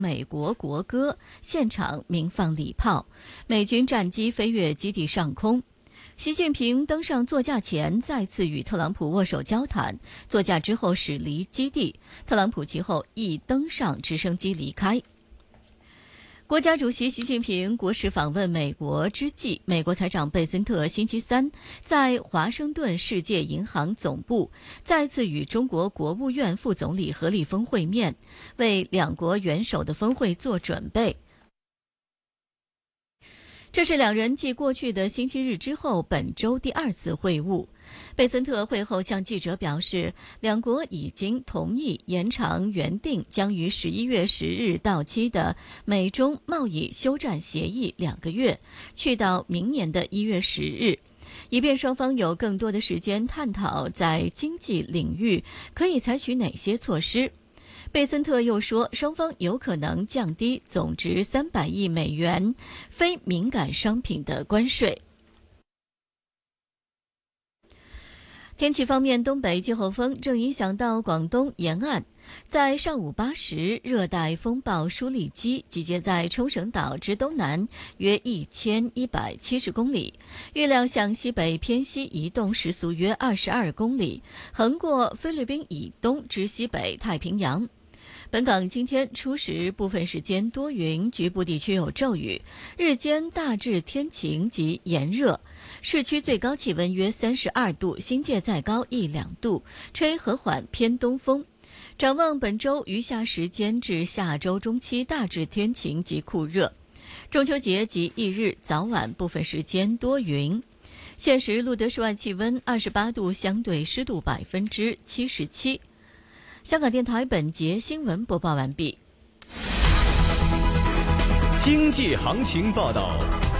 美国国歌，现场鸣放礼炮，美军战机飞越基地上空。习近平登上座驾前再次与特朗普握手交谈，座驾之后驶离基地，特朗普其后亦登上直升机离开。国家主席习近平国事访问美国之际，美国财长贝森特星期三在华盛顿世界银行总部再次与中国国务院副总理何立峰会面，为两国元首的峰会做准备。这是两人继过去的星期日之后本周第二次会晤。贝森特会后向记者表示，两国已经同意延长原定将于11月10日到期的美中贸易休战协议2个月，去到明年的1月10日，以便双方有更多的时间探讨在经济领域可以采取哪些措施。贝森特又说，双方有可能降低总值300亿美元非敏感商品的关税。天气方面，东北季候风正影响到广东沿岸。在上午8时，热带风暴舒力基集结在冲绳岛之东南约1170公里，预料向西北偏西移动，时速约22公里，横过菲律宾以东至西北太平洋。本港今天初时部分时间多云，局部地区有骤雨，日间大致天晴及炎热，市区最高气温约32度，新界再高1-2度，吹和缓偏东风。展望本周余下时间至下周中期大致天晴及酷热，中秋节及翌日早晚部分时间多云。现时录得室外气温28度，相对湿度77%。香港电台本节新闻播报完毕。 经济行情报道。